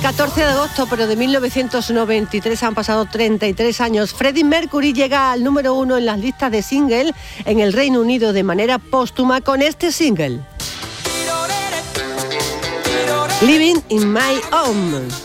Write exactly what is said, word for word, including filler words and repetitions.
catorce de agosto, pero de mil novecientos noventa y tres han pasado treinta y tres años. Freddie Mercury llega al número uno en las listas de single en el Reino Unido de manera póstuma con este single, Living in My Home.